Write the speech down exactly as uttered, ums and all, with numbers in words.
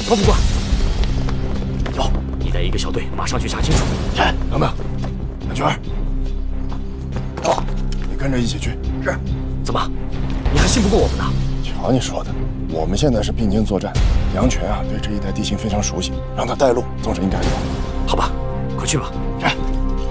高副官，有，你带一个小队马上去查清楚。 是。等等，杨全儿，走，你跟着一起去。 是。怎么，你还信不过我们呢？ 瞧你说的，我们现在是并肩作战，杨全啊对这一带地形非常熟悉，让他带路总是应该的。 好吧，快去吧。 是。